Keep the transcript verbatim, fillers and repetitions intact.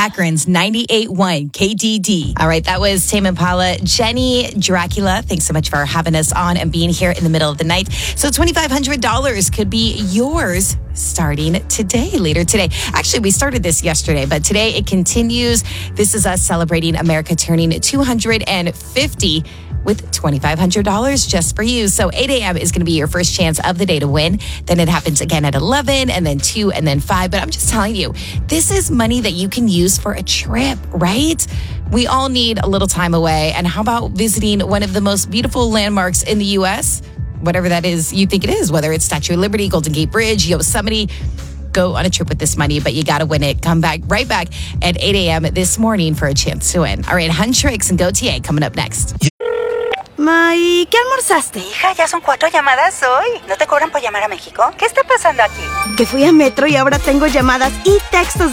Akron's ninety-eight point one K D D. All right, that was Tame Impala, Jenny Dracula. Thanks so much for having us on and being here in the middle of the night. So twenty-five hundred dollars could be yours starting today, later today. Actually, we started this yesterday, but today it continues. This is us celebrating America turning two hundred fifty with twenty-five hundred dollars just for you. So eight a.m. is going to be your first chance of the day to win. Then it happens again at eleven, and then two, and then five. But I'm just telling you, this is money that you can use for a trip, right? We all need a little time away. And how about visiting one of the most beautiful landmarks in the U S? Whatever that is you think it is, whether it's Statue of Liberty, Golden Gate Bridge, Yosemite. Go on a trip with this money, but you got to win it. Come back right back at eight a.m. this morning for a chance to win. All right, Huntrix and Go T A coming up next. May, ¿qué almorzaste? Hija, ya son cuatro llamadas hoy. ¿No te cobran por llamar a México? ¿Qué está pasando aquí? Que fui a Metro y ahora tengo llamadas y textos